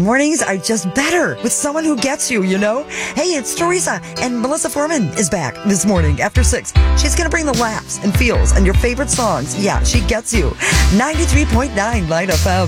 mornings are just better with someone who gets you, you know? Hey, it's Teresa, and Melissa Foreman is back this morning after 6. She's going to bring the laughs and feels and your favorite songs. Yeah, she gets you. 93.9 Light FM.